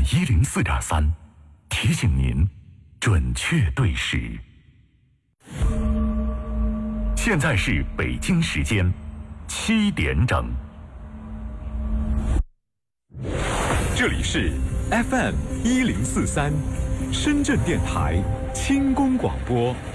104.3，提醒您准确对时。现在是北京时间7点整。 这里是 FM 1043，深圳电台轻功广播